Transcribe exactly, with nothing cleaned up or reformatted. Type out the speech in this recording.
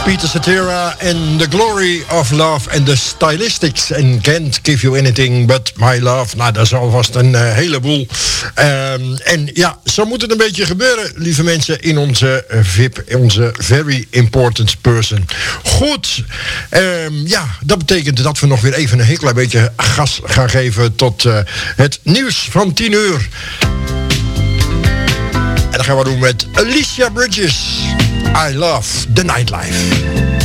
Peter Cetera en The Glory of Love en The Stylistics en Can't Give You Anything But My Love. Nou, dat is alvast een uh, heleboel. Um, en ja, zo moet het een beetje gebeuren, lieve mensen, in onze uh, V I P, onze Very Important Person. Goed, um, ja, dat betekent dat we nog weer even een heel klein beetje gas gaan geven tot uh, het nieuws van tien uur. En dat gaan we doen met Alicia Bridges. I Love the Nightlife.